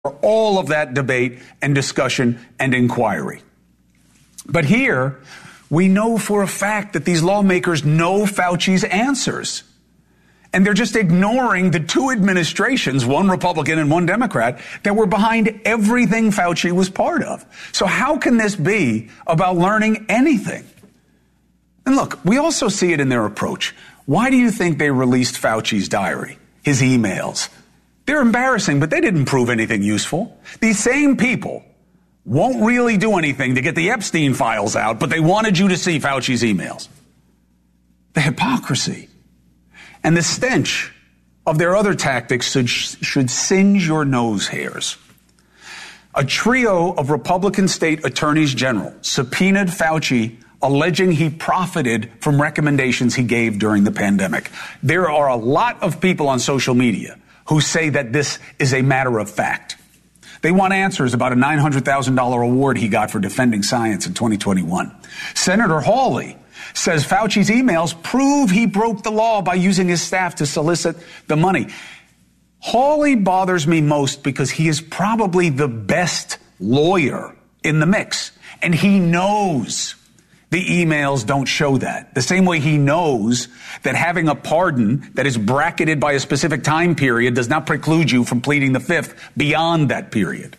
all of that debate and discussion and inquiry. But here, we know for a fact that these lawmakers know Fauci's answers. And they're just ignoring the two administrations, one Republican and one Democrat, that were behind everything Fauci was part of. So how can this be about learning anything? And look, we also see it in their approach. Why do you think they released Fauci's diary, his emails? They're embarrassing, but they didn't prove anything useful. These same people won't really do anything to get the Epstein files out, but they wanted you to see Fauci's emails. The hypocrisy and the stench of their other tactics should singe your nose hairs. A trio of Republican state attorneys general subpoenaed Fauci, alleging he profited from recommendations he gave during the pandemic. There are a lot of people on social media who say that this is a matter of fact. They want answers about a $900,000 award he got for defending science in 2021. Senator Hawley says Fauci's emails prove he broke the law by using his staff to solicit the money. Hawley bothers me most because he is probably the best lawyer in the mix. And he knows the emails don't show that. The same way he knows that having a pardon that is bracketed by a specific time period does not preclude you from pleading the fifth beyond that period.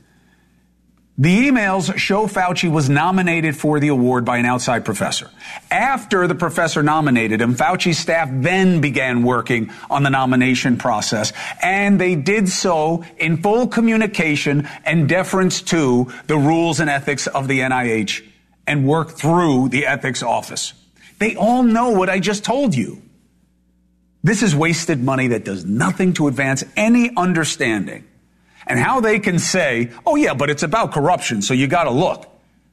The emails show Fauci was nominated for the award by an outside professor. After the professor nominated him, Fauci's staff then began working on the nomination process, and they did so in full communication and deference to the rules and ethics of the NIH and work through the ethics office. They all know what I just told you. This is wasted money that does nothing to advance any understanding. And how they can say, oh yeah, but it's about corruption, so you gotta look.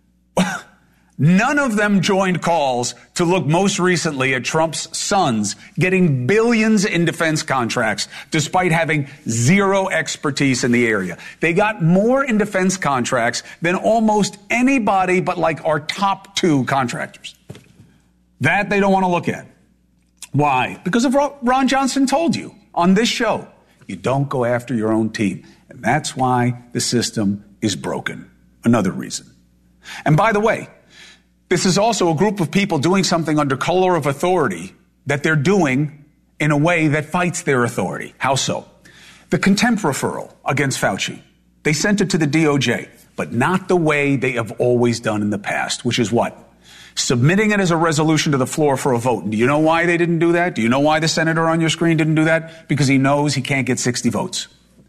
None of them joined calls to look most recently at Trump's sons getting billions in defense contracts despite having zero expertise in the area. They got more in defense contracts than almost anybody but like our top two contractors. That they don't want to look at. Why? Because of what Ron Johnson told you on this show. You don't go after your own team. And that's why the system is broken. Another reason. And by the way, this is also a group of people doing something under color of authority that they're doing in a way that fights their authority. How so? The contempt referral against Fauci. They sent it to the DOJ, but not the way they have always done in the past, which is what? Submitting it as a resolution to the floor for a vote. Do you know why they didn't do that? Do you know why the senator on your screen didn't do that? Because he knows he can't get 60 votes.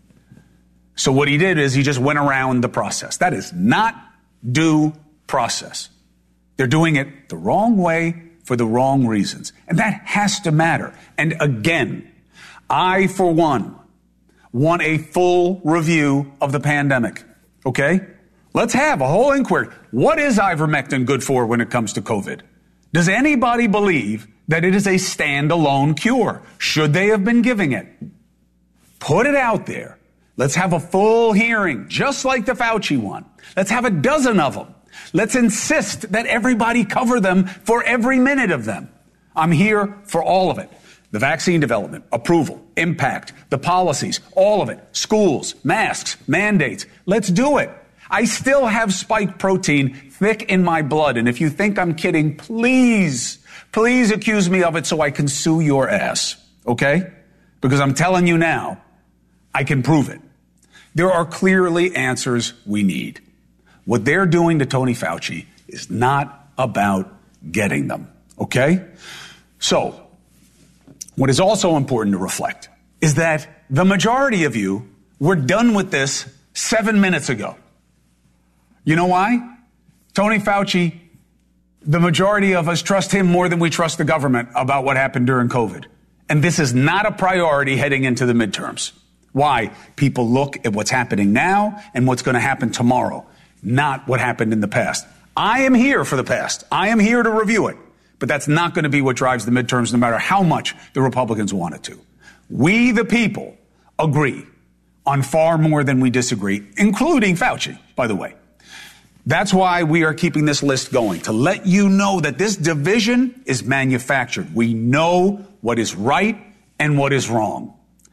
So what he did is he just went around the process. That is not due process. They're doing it the wrong way for the wrong reasons. And that has to matter. And again, I, for one, want a full review of the pandemic. Okay? Let's have a whole inquiry. What is ivermectin good for when it comes to COVID? Does anybody believe that it is a standalone cure? Should they have been giving it? Put it out there. Let's have a full hearing, just like the Fauci one. Let's have a dozen of them. Let's insist that everybody cover them for every minute of them. I'm here for all of it. The vaccine development, approval, impact, the policies, all of it. Schools, masks, mandates. Let's do it. I still have spike protein thick in my blood. And if you think I'm kidding, please accuse me of it so I can sue your ass. Okay? Because I'm telling you now, I can prove it. There are clearly answers we need. What they're doing to Tony Fauci is not about getting them, okay? So, what is also important to reflect is that the majority of you were done with this 7 minutes ago. You know why? Tony Fauci, the majority of us trust him more than we trust the government about what happened during COVID. And this is not a priority heading into the midterms. Why? People look at what's happening now and what's going to happen tomorrow, not what happened in the past. I am here for the past. I am here to review it. But that's not going to be what drives the midterms, no matter how much the Republicans want it to. We, the people, agree on far more than we disagree, including Fauci, by the way. That's why we are keeping this list going, to let you know that this division is manufactured. We know what is right and what is wrong.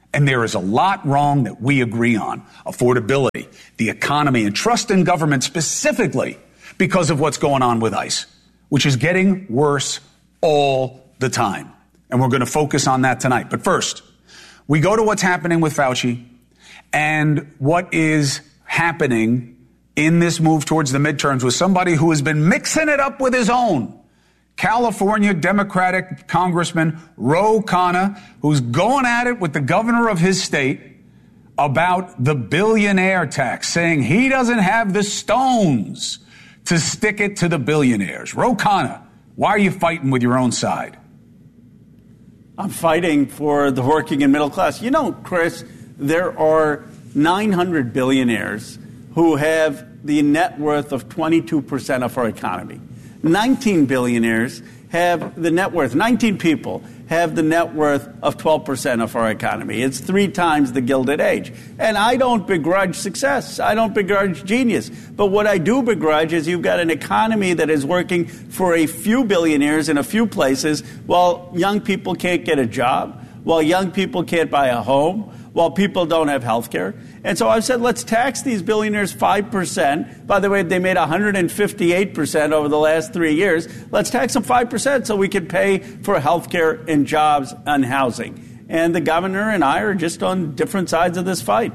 And there is a lot wrong that we agree on. Affordability, the economy, and trust in government specifically because of what's going on with ICE, which is getting worse all the time. And we're going to focus on that tonight. But first, we go to what's happening with Fauci and what is happening in this move towards the midterms with somebody who has been mixing it up with his own. California Democratic Congressman Ro Khanna, who's going at it with the governor of his state about the billionaire tax, saying he doesn't have the stones to stick it to the billionaires. Ro Khanna, why are you fighting with your own side? I'm fighting for the working and middle class. You know, Chris, there are 900 billionaires who have the net worth of 22% of our economy. 19 billionaires have the net worth, 19 people have the net worth of 12% of our economy. It's 3 times the Gilded Age. And I don't begrudge success. I don't begrudge genius. But what I do begrudge is you've got an economy that is working for a few billionaires in a few places while young people can't get a job, while young people can't buy a home, while people don't have health care. And so I've said, let's tax these billionaires 5%. By the way, they made 158% over the last 3 years. Let's tax them 5% so we can pay for health care and jobs and housing. And the governor and I are just on different sides of this fight.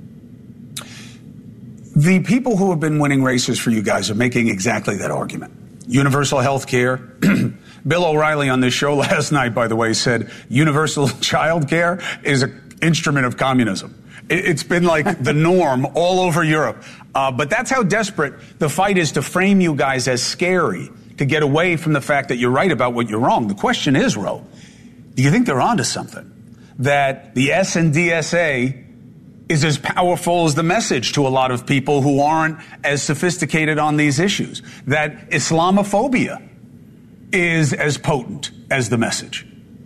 The people who have been winning races for you guys are making exactly that argument. Universal health care. Bill O'Reilly on this show last night, by the way, said universal child care is an instrument of communism. It's been like the norm all over Europe. But that's how desperate the fight is to frame you guys as scary, to get away from the fact that you're right about what you're wrong. The question is, Ro, do you think they're onto something? That the SNDSA is as powerful as the message to a lot of people who aren't as sophisticated on these issues? That Islamophobia is as potent as the message?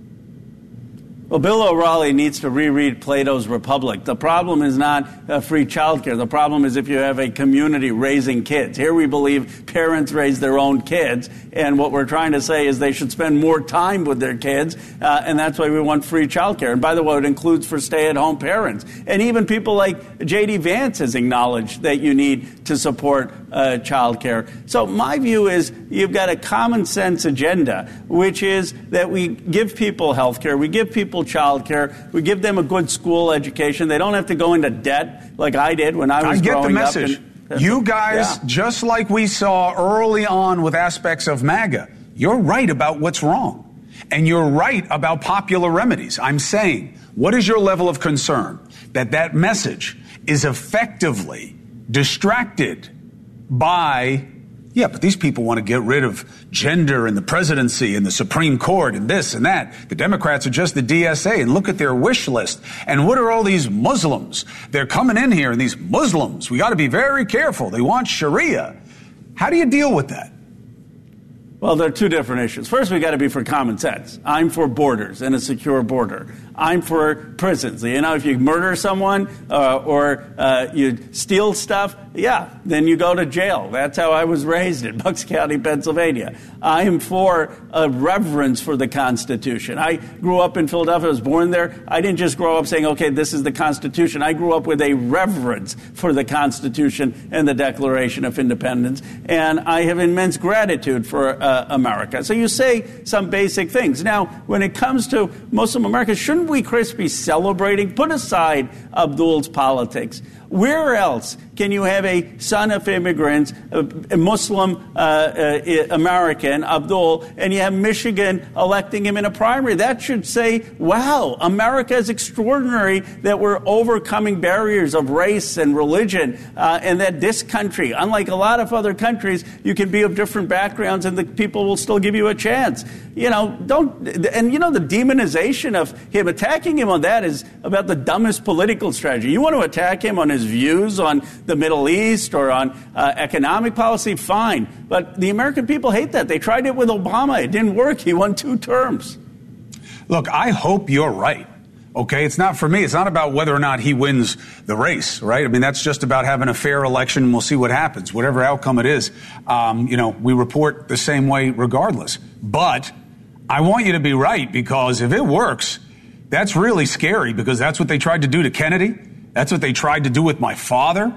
Well, Bill O'Reilly needs to reread Plato's Republic. The problem is not free childcare. The problem is if you have a community raising kids. Here we believe parents raise their own kids, and what we're trying to say is they should spend more time with their kids, and that's why we want free childcare. And by the way, it includes for stay-at-home parents. And even people like J.D. Vance has acknowledged that you need to support childcare. So my view is you've got a common sense agenda, which is that we give people health care, we give people child care, we give them a good school education. They don't have to go into debt like I did when I was growing up. I get the message. You guys, just like we saw early on with aspects of MAGA, you're right about what's wrong. And you're right about popular remedies. I'm saying, what is your level of concern that that message is effectively distracted by, yeah, but these people want to get rid of gender and the presidency and the Supreme Court and this and that. The Democrats are just the DSA, and look at their wish list. And what are all these Muslims? They're coming in here, and these Muslims, we got to be very careful. They want Sharia. How do you deal with that? Well, there are two different issues. First, we got to be for common sense. I'm for borders and a secure border. I'm for prisons. You know, if you murder someone or you steal stuff, yeah, then you go to jail. That's how I was raised in Bucks County, Pennsylvania. I am for a reverence for the Constitution. I grew up in Philadelphia. I was born there. I didn't just grow up saying, okay, this is the Constitution. I grew up with a reverence for the Constitution and the Declaration of Independence. And I have immense gratitude for America. So you say some basic things. Now, when it comes to Muslim America, shouldn't we, Chris, be celebrating? Put aside Abdul's politics. Where else can you have a son of immigrants, a Muslim American, Abdul, and you have Michigan electing him in a primary? That should say, wow, America is extraordinary that we're overcoming barriers of race and religion, and that this country, unlike a lot of other countries, you can be of different backgrounds and the people will still give you a chance. You know, the demonization of him, attacking him on that is about the dumbest political strategy. You want to attack him on his views on the Middle East or on economic policy, fine. But the American people hate that. They tried it with Obama. It didn't work. He won 2 terms. Look, I hope you're right. Okay, it's not for me. It's not about whether or not he wins the race, right? I mean, that's just about having a fair election, and we'll see what happens. Whatever outcome it is, we report the same way regardless. But I want you to be right, because if it works, That's really scary because that's what they tried to do to Kennedy. That's what they tried to do with my father.